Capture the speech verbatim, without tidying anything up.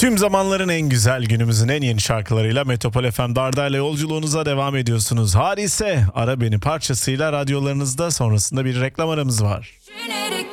Tüm zamanların en güzel, günümüzün en yeni şarkılarıyla Metropol F M Darda'yla yolculuğunuza devam ediyorsunuz. Harise Ara Beni parçasıyla radyolarınızda, sonrasında bir reklam aramız var.